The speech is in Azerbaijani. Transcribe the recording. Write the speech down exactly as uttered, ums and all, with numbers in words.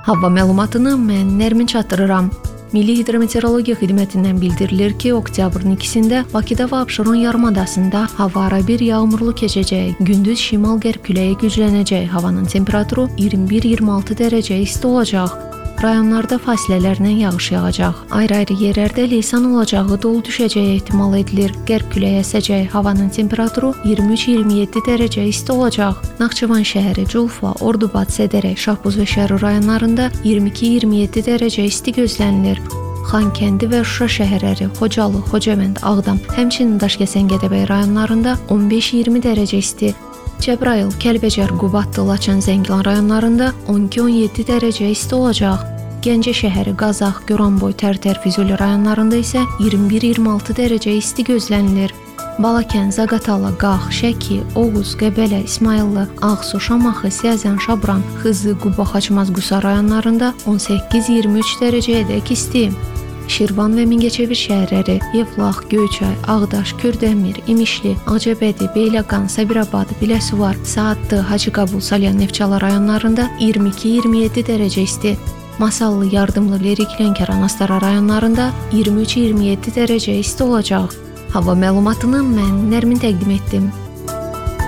Hava məlumatını mən Nərmin çatdırıram. Milli Hidrometeorologiya Xidmətindən bildirilir ki, oktyabrın ikisində Bakıda və Abşeron yarımadasında hava arabir yağmurlu keçəcək. Gündüz şimal-qərb küləyi güclənəcək. Havanın temperaturu iyirmi bir iyirmi altı dərəcə isti olacaq. Rayonlarda fasilələrlə yağış yağacaq. Ayrı-ayrı yerlərdə leysan olacağı, dolu düşəcəyi ehtimal edilir. Qərb küləyi əsəcək. Havanın temperaturu iyirmi üç iyirmi yeddi dərəcə isti olacaq. Naxçıvan şəhəri, Culfa, Ordubad, Sədərək, Şahbuz və Şəri rayonlarında iyirmi iki iyirmi yeddi dərəcə isti gözlənilir. Xankəndi və Şuşa şəhərləri, Xocalı, Xocavənd, Ağdam, həmçinin Daşkəsən, Gədəbəy rayonlarında on beş iyirmi dərəcə isti. Cəbrayıl, Kəlbəcər, Qubadlı, Laçın, Zəngilan rayonlarında on iki on yeddi dərəcə isti olacaq. Gəncə şəhəri, Qazax, Goranboy, Tərtər, Füzuli rayonlarında isə iyirmi bir iyirmi altı dərəcə isti gözlənilir. Balakən, Zaqatala, Qax, Şəki, Oğuz, Qəbələ, İsmayıllı, Ağsu, Şamaxı, Siyəzən, Şabran, Xızı, Quba, Xaçmaz, Qusa rayonlarında on səkkiz iyirmi üç dərəcəyədək isti. Şirvan və Mingəçevir şəhərləri, Yevlax, Göyçay, Ağdaş, Kürdəmir, İmişli, Ağcabədi, Beyləqan, Sabirabad, Biləsuvar, Saatlı, Hacıqabul, Salyan, Neftçala rayonlarında iyirmi iki iyirmi yeddi dərəcə isti. Masallı, Yardımlı, Lerik, Lənkəran, Astara rayonlarında iyirmi üç iyirmi yeddi dərəcə isti olacaq. Hava məlumatını mən Nərmin təqdim etdim.